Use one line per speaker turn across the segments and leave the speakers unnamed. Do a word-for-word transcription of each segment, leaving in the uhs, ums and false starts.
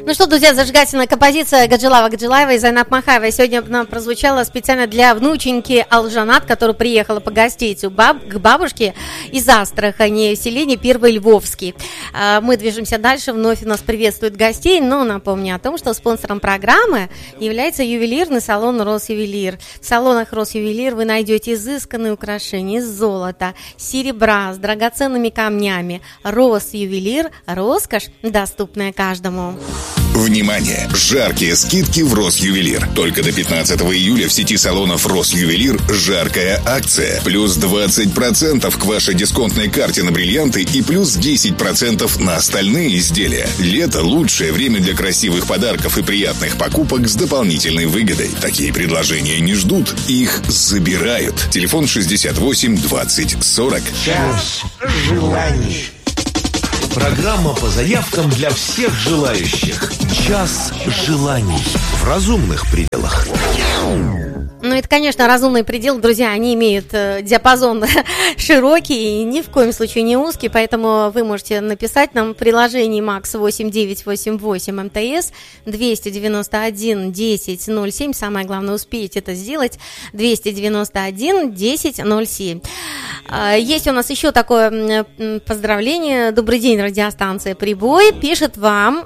Ну что, друзья, зажигательная композиция Гаджилава Гаджилаева и Зайнаб Махаева сегодня нам прозвучала специально для внученьки Алжанат, которая приехала погостить у баб, к бабушке из Астрахани, селение Первый Львовский. Мы движемся дальше, вновь у нас приветствуют гостей, но напомню о том, что спонсором программы является ювелирный салон «Росювелир». В салонах «Росювелир» вы найдете изысканные украшения из золота, серебра с драгоценными камнями. «Росювелир» – роскошь, доступная каждому.
Внимание! Жаркие скидки в Росювелир. Только до пятнадцатого июля в сети салонов Росювелир жаркая акция. Плюс двадцать процентов к вашей дисконтной карте на бриллианты и плюс десять процентов на остальные изделия. Лето – лучшее время для красивых подарков и приятных покупок с дополнительной выгодой. Такие предложения не ждут, их забирают. Телефон шестьдесят восемь двадцать сорок.
Час желаний. Программа по заявкам для всех желающих. Час желаний в разумных пределах.
Ну, это, конечно, разумный предел, друзья, они имеют э, диапазон широкий и ни в коем случае не узкий, поэтому вы можете написать нам в приложении МАКС восемь девять восемь восемь МТС двести девяносто один десять ноль семь, самое главное успеть это сделать, двести девяносто один десять ноль семь. Э, есть у нас еще такое э, поздравление. Добрый день, радиостанция «Прибой», пишет вам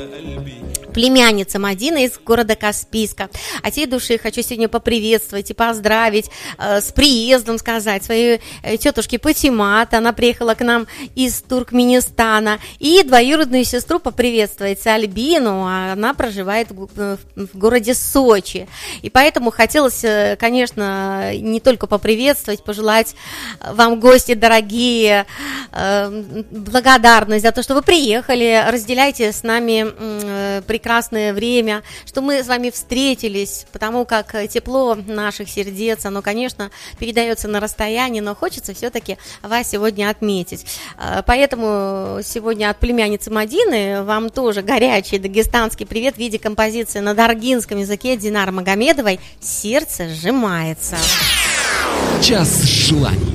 племянница Мадина из города Каспийска. От всей души хочу сегодня поприветствовать и поздравить э, с приездом, сказать, своей э, тетушки Патимат. Она приехала к нам из Туркменистана. И двоюродную сестру поприветствовать, Альбину. Она проживает в, в, в городе Сочи. И поэтому хотелось, э, конечно, не только поприветствовать, пожелать вам, гости дорогие, э, благодарность за то, что вы приехали, разделяйте с нами э, прекрасное время, что мы с вами встретились, потому как тепло наших сердец, оно, конечно, передается на расстоянии, но хочется все-таки вас сегодня отметить. Поэтому сегодня от племянницы Мадины вам тоже горячий дагестанский привет в виде композиции на даргинском языке Динары Магомедовой «Сердце сжимается».
Час желаний.